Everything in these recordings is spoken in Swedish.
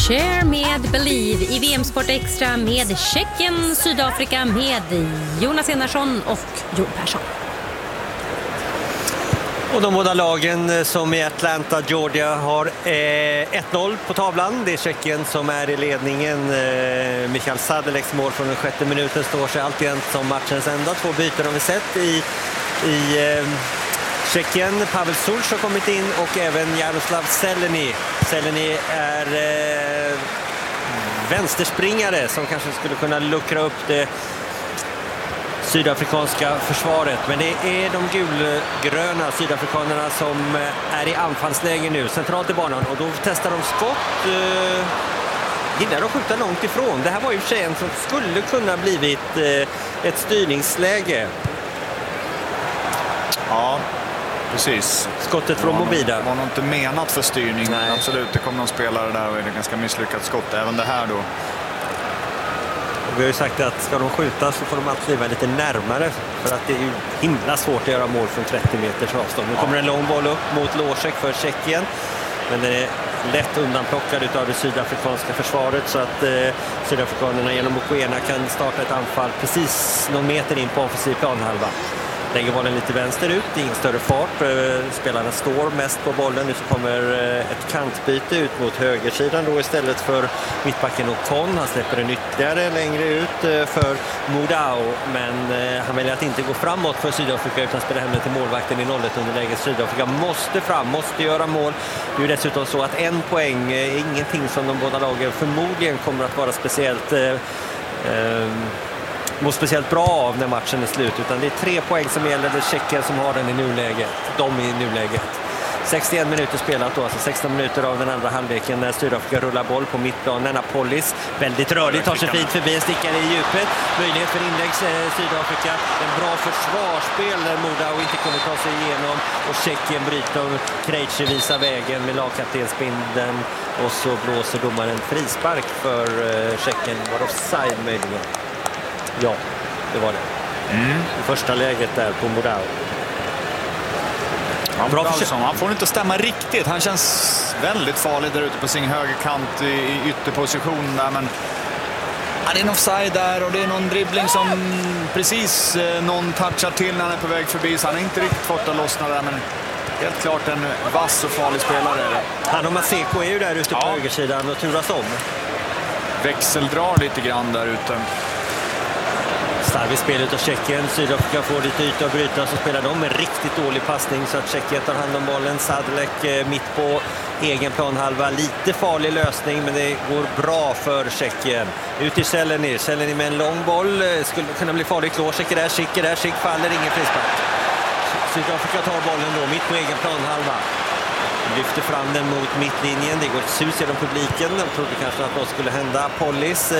Share med Believe i VM-sport extra med Tjeckien, Sydafrika med Jonas Enarsson och Jon Persson. Och de båda lagen som i Atlanta, Georgia har 1-0 på tavlan. Det är Tjeckien som är i ledningen. Michael Sadeleks mål från den 6:e minuten står sig alltid som matchens enda. 2 byten har vi sett i Tjeckien. Pavel Sulch har kommit in och även Jaroslav Zeleny. Zeleny är vänsterspringare som kanske skulle kunna luckra upp det sydafrikanska försvaret. Men det är de gulgröna sydafrikanerna som är i anfallsläge nu, centralt i banan. Och då testar de skott. Gillar att skjuta långt ifrån. Det här var ju för sig en som skulle kunna blivit ett styrningsläge. Ja, precis. Skottet från Mobida. Det var nog inte menat för styrning. Nej. Absolut, det kom någon spelare där och det är ganska misslyckat skott. Även det här då. Vi har ju sagt att ska de skjuta så får de alltid vara lite närmare. För att det är ju himla svårt att göra mål från 30 meters avstånd. Nu kommer en lång boll upp mot Losek för Tjeckien. Men den är lätt undanplockad av det sydafrikanska försvaret. Så att sydafrikanerna genom Mokoena kan starta ett anfall precis någon meter in på offensiv planhalva. Lägger bollen lite vänster ut, ingen större fart. Spelarna står mest på bollen. Nu så kommer ett kantbyte ut mot högersidan då istället för mittbacken Ocon. Han släpper den ytterligare längre ut för Modao. Men han väljer att inte gå framåt för Sydafrika utan spela hem till målvakten i 0-1 underläget. Sydafrika måste fram, måste göra mål. Det är ju dessutom så att 1 poäng är ingenting som de båda lagen förmodligen kommer att vara speciellt mår speciellt bra av när matchen är slut, utan det är 3 poäng som gäller. Det är Tjeckien som har den i nuläget. De i nuläget. 61 minuter spelat då, alltså 16 minuter av den andra halvleken när Sydafrika rullar boll på mittplanen. Apolis, väldigt rörlig, tar sig fint förbi, stickar i djupet. Möjlighet för inlägg Sydafrika. En bra försvarsspel där Modao inte kommer ta sig igenom. Och Tjeckien bryter, Krejci visar vägen med lagkaptensbindeln. Och så blåser domaren frispark för Tjeckien. Var offside möjligen? Ja, det var det. I första läget där på Modao. Han får inte stämma riktigt. Han känns väldigt farlig där ute på sin högerkant i ytterposition där, men det är en offside där och det är någon dribbling som precis någon touchar till när han är på väg förbi, så han har inte riktigt fått att lossna där, men helt klart en vass och farlig spelare. Han och Maseko är ju där ute på högersidan och turas om. Växeldrar lite grann där ute. Starkt spel utav Tjeckien. Sydafrika får lite yta att bryta, så spelar de en riktigt dålig passning så att Tjeckien tar hand om bollen. Sadelek mitt på egen planhalva. Lite farlig lösning, men det går bra för Tjeckien. Ut till Zeleny. Zeleny med en lång boll. Skulle kunna bli farligt. Losek är där, Schick faller, ingen frispark. Sydafrika tar bollen då mitt på egen planhalva. Lyfter fram den mot mittlinjen. Det går ett sus genom publiken. De trodde kanske att något skulle hända. Pollis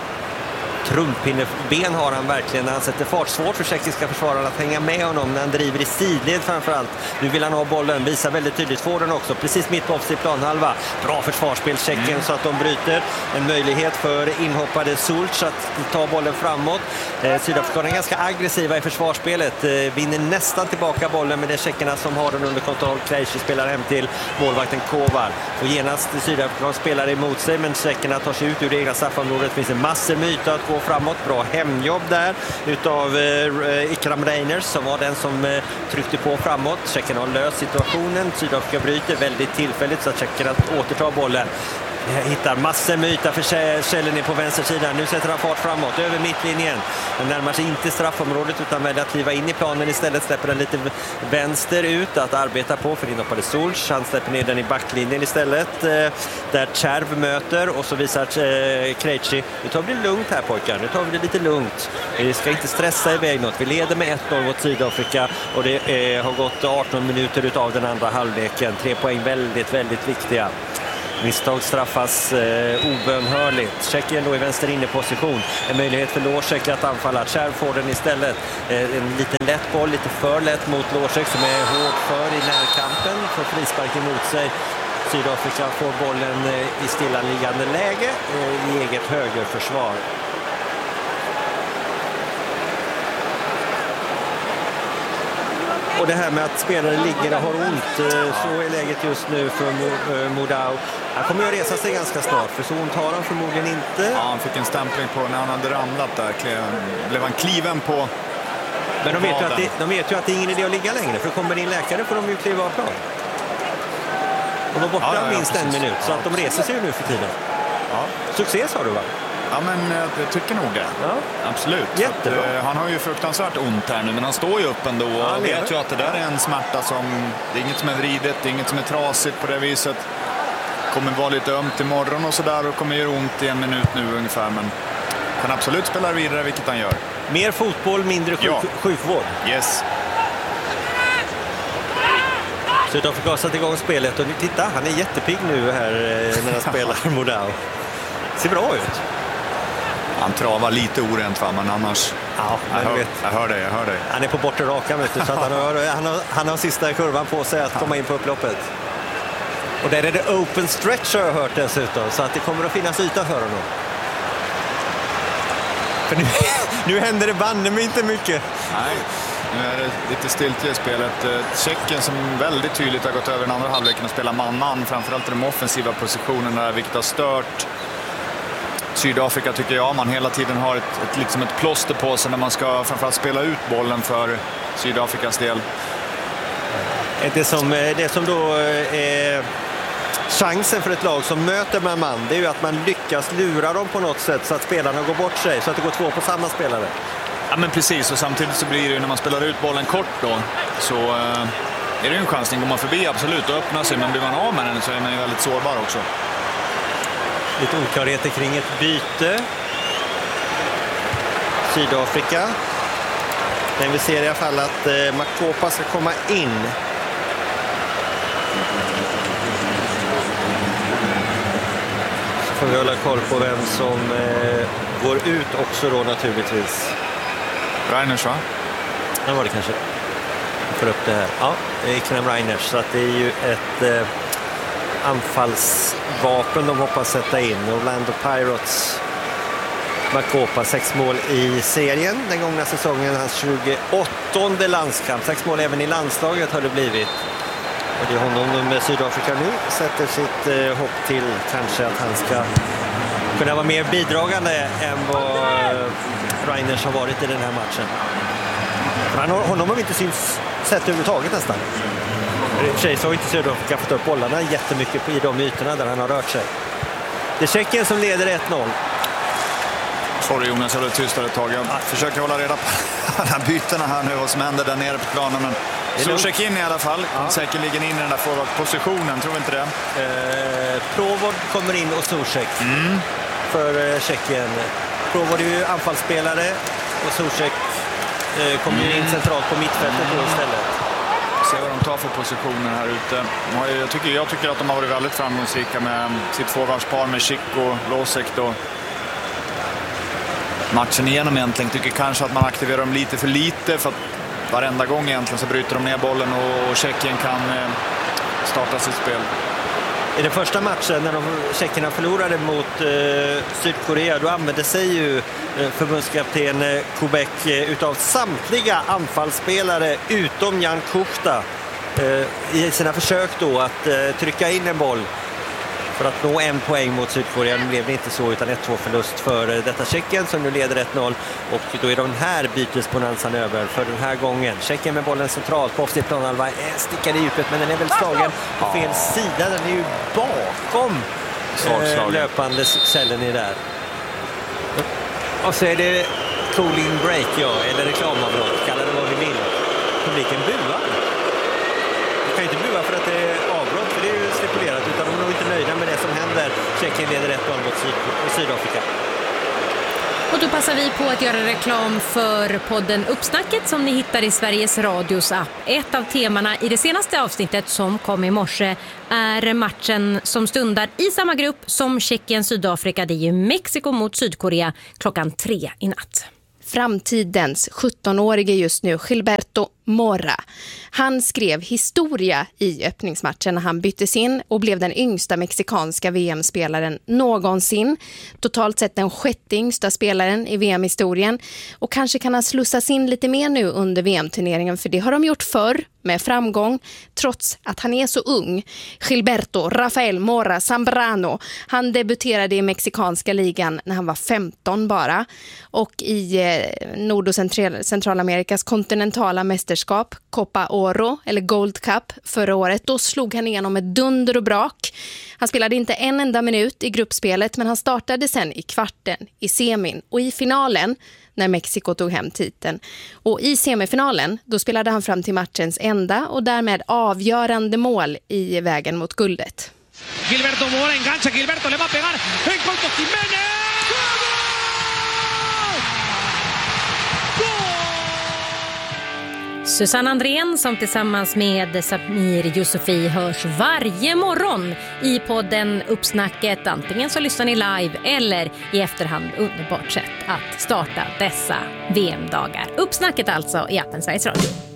trumppinneben har han verkligen när han sätter fart. Svårt för tjeckiska försvarare att hänga med honom när han driver i sidled framförallt. Nu vill han ha bollen, visar väldigt tydligt, får den också precis mitt på offensiv planhalva. Bra försvarsspel Tjeckien så att de bryter. En möjlighet för inhoppade Sulch att ta bollen framåt. Sydafrika är ganska aggressiva i försvarsspelet. Vinner nästan tillbaka bollen, men det är tjeckerna som har den under kontroll. Krejci spelar hem till målvakten Kovar. Och genast Sydafrika spelar emot sig, men tjeckerna tar sig ut ur det egna straffområdet. Det finns en massor med yta att gå framåt. Bra hemjobb där utav Ikram Reiners som var den som tryckte på framåt. Tjeckerna har löst situationen. Sydafrika bryter väldigt tillfälligt så att tjeckerna återtar bollen. Hittar massor med yta för Zeleny på vänstersidan. Nu sätter han fart framåt över mittlinjen. Den närmar sig inte straffområdet utan väljer att kliva in i planen istället. Släpper den lite vänster ut att arbeta på för inhoppade Sulch. Han släpper ner den i backlinjen istället. Där Tjärv möter och så visar Krejci. Nu tar vi det lugnt här pojkar. Nu tar vi det lite lugnt. Vi ska inte stressa iväg något. Vi leder med 1-0 mot Sydafrika och det har gått 18 minuter utav den andra halvleken. 3 poäng väldigt, väldigt viktiga. Misstag straffas obönhörligt. Tjeckien då i vänster inne position. En möjlighet för Losek att anfalla. Tjärv får den istället. En liten lätt boll, lite för lätt mot Losek som är hårt för i närkampen. För frispark emot sig. Sydafrika får bollen i stillaliggande läge i eget högerförsvar. Och det här med att spelare ligger och har ont, så är läget just nu för Modau. Han kommer ju resa sig ganska snart, för så ont har han förmodligen inte. Ja, han fick en stämpling på när han hade ramlat där. Blev han kliven på. Men de vet ju att det är ingen idé att ligga längre, för kommer det in läkare får de ju kliva av plan. Och var borta minst en minut, så att de reser sig ju nu för tiden. Ja. Succé sa du, va? Ja, men jag tycker nog det. Ja. Absolut. Jättebra. Han har ju fruktansvärt ont här nu, men han står ju upp ändå. Och han vet ju att det där är en smärta som... Det är inget som är vridet, det är inget som är trasigt på det viset. Kommer vara lite ömt imorgon och sådär och kommer göra ont i en minut nu ungefär. Men kan absolut spela vidare, vilket han gör. Mer fotboll, mindre sjukvård. Yes. Sydafrika har satt igång spelet och titta, han är jättepigg nu här när han spelar Modau. Ser bra ut. Han travar lite orent, va? Men annars... Ja, jag hör dig. Han är på bortre rakan, vet du, så att han har sista kurvan på sig att komma in på upploppet. Och där är det open stretch, har jag hört dessutom, så att det kommer att finnas yta för honom. För nu händer det banne mig inte mycket. Nej, nu är det lite stiltje i spelet. Tjeckien som väldigt tydligt har gått över den andra halvleken och spelar man-man, framförallt i de offensiva positionerna, vilket har stört Sydafrika, tycker jag. Man hela tiden har liksom ett plåster på sig när man ska framförallt spela ut bollen för Sydafrikas del. Det som då är chansen för ett lag som möter man, det är ju att man lyckas lura dem på något sätt så att spelarna går bort sig, så att det går två på samma spelare. Ja, men precis, och samtidigt så blir det ju när man spelar ut bollen kort då, så är det ju en chansning. Går man förbi, absolut, och öppnar sig, men blir man av med den så är man ju väldigt sårbar också. Lite oklarheter kring ett byte. Sydafrika. Men vi ser i alla fall att Makopa ska komma in. Så får vi hålla koll på vem som går ut också då naturligtvis. Reiners, va? Ja, var det kanske. Jag får upp det här. Ja, det är Knam Reiners, så att det är ju ett anfallsvapen de hoppas sätta in. Orlando Pirates. Makopa, 6 mål i serien den gångna säsongen, hans 28:e landskamp. 6 mål även i landslaget har det blivit. Och det är honom med Sydafrika nu sätter sitt hopp till kanske att han ska kunna vara mer bidragande än vad Reiners har varit i den här matchen. Honom har vi inte sett överhuvudtaget nästan. I och för sig så har inte Sydafrika fått upp bollarna jättemycket i de ytorna där han har rört sig. Det är Tjeckien som leder 1-0. Sorry Jonas, jag blev tystare ett tag. Jag försöker hålla reda på alla bytena här nu, vad som händer där nere på planen. Men Zuzek in i alla fall. Säkerligen in i den där forward-positionen, tror vi inte det? Provod kommer in och Zuzek för Tjeckien. Provod är ju anfallsspelare och Zuzek kommer in centralt på mittfältet då istället. Se vad de tar för positioner här ute. Jag tycker att de har varit väldigt framgångsrika med sitt forwardspar med Schick och Losek då. Matchen igenom egentligen tycker kanske att man aktiverar dem lite för lite, för att varenda gång egentligen så bryter de ner bollen och Tjeckien kan starta sitt spel. I den första matchen när tjeckerna förlorade mot Sydkorea, då använde sig ju förbundskapten Kubek utav samtliga anfallsspelare utom Jan Kuchta i sina försök då att trycka in en boll för att nå 1 poäng mot Sydkorea. Nu blev det inte så, utan 1-2 förlust för detta Tjeckien som nu leder 1-0. Och då är den här bytesbonanzan över för den här gången. Tjeckien med bollen centralt på offside planhalva, stickar i djupet, men den är väl slagen på fel sida. Den är ju bakom löpande cellen i där. Och så är det cooling break, eller reklamavbrott, kallar det vad vi vill. Publiken buar. Du kan ju inte bua för att det är avbrott, för det är ju stipulerat, utan de är nog inte nöjda med det som händer. Tjeckien leder 1-0 mot Sydafrika. Och då passar vi på att göra reklam för podden Uppsnacket som ni hittar i Sveriges Radios app. Ett av temana i det senaste avsnittet som kom i morse är matchen som stundar i samma grupp som Tjeckien-Sydafrika. Det är ju Mexiko mot Sydkorea 3:00 i natt. Framtidens 17-årige just nu, Gilberto Mora. Han skrev historia i öppningsmatchen när han byttes in och blev den yngsta mexikanska VM-spelaren någonsin. Totalt sett den 6:e yngsta spelaren i VM-historien. Och kanske kan han slussas in lite mer nu under VM-turneringen, för det har de gjort förr med framgång, trots att han är så ung. Gilberto Rafael Mora Zambrano, han debuterade i mexikanska ligan när han var 15 bara. Och i Nord- och Centralamerikas kontinentala mästerskap, Copa Oro eller Gold Cup förra året, då slog han igenom ett dunder och brak. Han spelade inte en enda minut i gruppspelet, men han startade sen i kvarten, i semin och i finalen när Mexiko tog hem titeln. Och i semifinalen, då spelade han fram till matchens enda och därmed avgörande mål i vägen mot guldet. Gilberto Mora engancha, Gilberto le va a pegar, en corto Jiménez. Susanne Andrén som tillsammans med Samir Yusufi hörs varje morgon i podden Uppsnacket. Antingen så lyssnar ni live eller i efterhand. Underbart sätt att starta dessa VM-dagar. Uppsnacket alltså i appen Sveriges Radio.